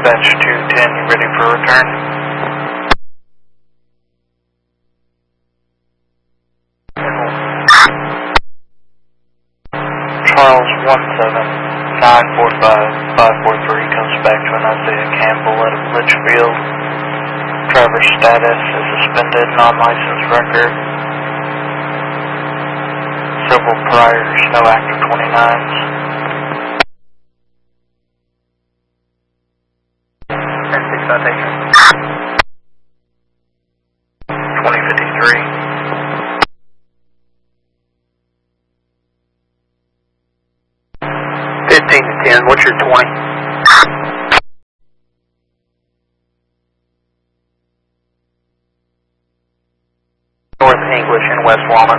Dispatch 210, you ready for return? Charles 17945-543 comes back to an Isaiah Campbell at Litchfield. Driver's status is suspended, non-licensed record. Several priors, no active 29s. 10-6 citation. 2053. 15-10, what's your 20? North English and West Walnut.